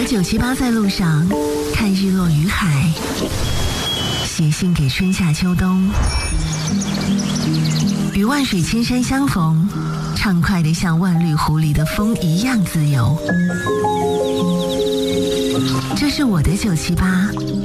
978在路上，看日落于海，写信给春夏秋冬，与万水千山相逢，畅快地像万绿湖里的风一样自由。这是我的978。